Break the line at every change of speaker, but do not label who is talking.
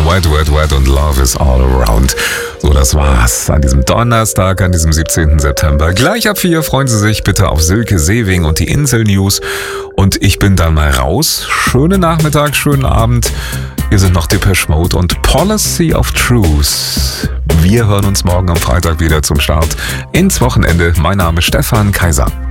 Wet, Wet, Wet und Love is All Around. So, das war's an diesem Donnerstag, an diesem 17. September. Gleich ab 4 freuen Sie sich bitte auf Silke Sewing und die Insel-News. Und ich bin dann mal raus. Schönen Nachmittag, schönen Abend. Hier sind noch Depeche Mode und Policy of Truth. Wir hören uns morgen am Freitag wieder zum Start ins Wochenende. Mein Name ist Stefan Kaiser.